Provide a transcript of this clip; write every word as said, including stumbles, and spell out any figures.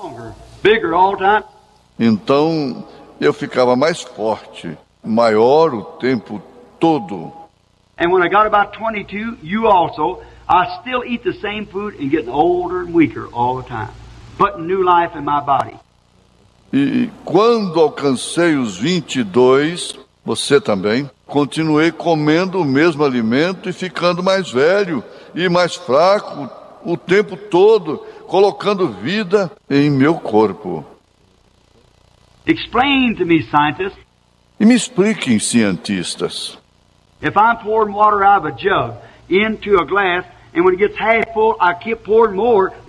stronger, bigger all the time. Então eu ficava mais forte, maior o tempo todo. And when I got about twenty-two, you also, I still eat the same food and getting older and weaker all the time, putting new life in my body. E quando alcancei os vinte e dois, você também, continuei comendo o mesmo alimento e ficando mais velho e mais fraco o tempo todo, colocando vida em meu corpo. Explain to me, scientists, E me expliquem, cientistas, if I'm pouring water out of a jug into a glass, and when it gets half full, I keep pouring more,